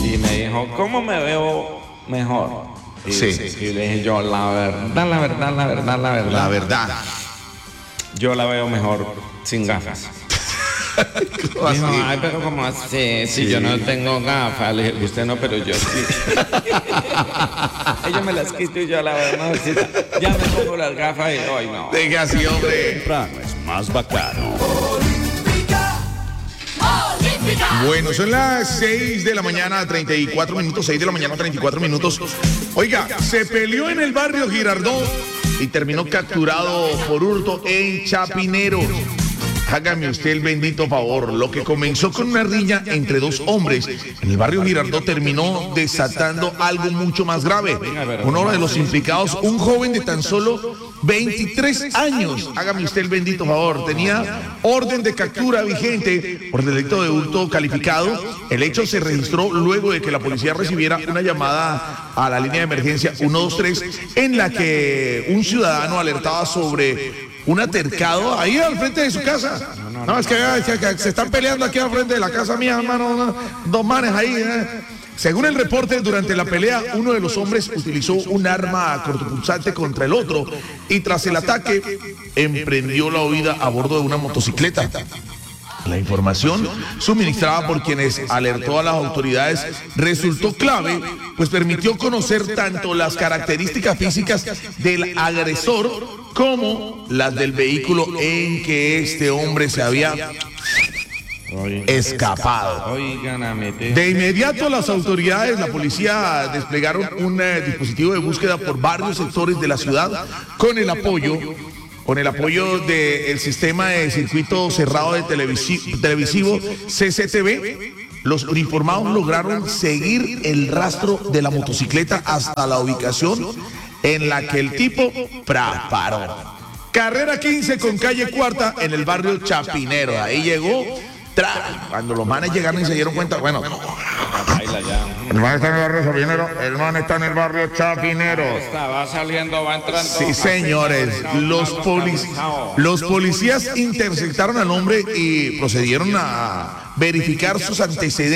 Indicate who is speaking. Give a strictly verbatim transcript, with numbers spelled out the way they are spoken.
Speaker 1: y me dijo, ¿cómo me veo mejor? Y,
Speaker 2: Sí.
Speaker 1: y le dije yo, la verdad, la verdad, la verdad, la verdad.
Speaker 2: La verdad.
Speaker 1: Yo la veo mejor sin gafas.
Speaker 2: ¿Cómo
Speaker 1: Dijo,
Speaker 2: así?
Speaker 1: ay, pero como así, si
Speaker 2: Sí.
Speaker 1: yo no tengo gafas. Le dije, usted no, pero yo sí. Ella me las quito y yo la veo mejorcita. Ya me pongo las gafas y hoy no.
Speaker 2: Venga, así, hombre.
Speaker 3: Temprano es más bacano.
Speaker 2: Bueno, son las seis de la mañana, treinta y cuatro minutos, seis de la mañana, treinta y cuatro minutos. Oiga, se peleó en el barrio Girardot y terminó capturado por hurto en Chapinero. Hágame usted el bendito favor. Lo que comenzó con una riña entre dos hombres en el barrio Girardot terminó desatando algo mucho más grave. Uno de los implicados, un joven de tan solo veintitrés años. Hágame usted el bendito favor. Tenía orden de captura vigente por delito de hurto calificado. El hecho se registró luego de que la policía recibiera una llamada a la línea de emergencia uno dos tres en la que un ciudadano alertaba sobre un altercado ahí al frente de su casa. No, es que, es que- que se están peleando aquí al frente de la casa mía, hermano. no, Dos manes ahí. eh. Según el reporte, durante la pelea, uno de los hombres utilizó un arma cortopunzante contra el otro y tras el ataque emprendió la huida a bordo de una motocicleta. La información suministrada por quienes alertó a las autoridades resultó clave, pues permitió conocer tanto las características físicas del agresor como las del vehículo en que este hombre se había escapado.
Speaker 1: Oigan a meter.
Speaker 2: De inmediato las autoridades, la policía desplegaron un eh, dispositivo de búsqueda por varios sectores de la ciudad con el apoyo con el apoyo del sistema de circuito cerrado de televisi- televisivo C C T V. Los uniformados lograron seguir el rastro de la motocicleta hasta la ubicación en la que el tipo pra- paró. Carrera quince con calle Cuarta en el barrio Chapinero. Ahí llegó. tra- Cuando los manes llegaron y se dieron cuenta, bueno,
Speaker 1: Baila ya.
Speaker 2: el man está en el barrio Chapinero, el man está en el barrio Chapinero.
Speaker 1: Está, va saliendo, va entrando.
Speaker 2: Sí, señores, los, polic- los policías interceptaron al hombre y procedieron a verificar sus antecedentes.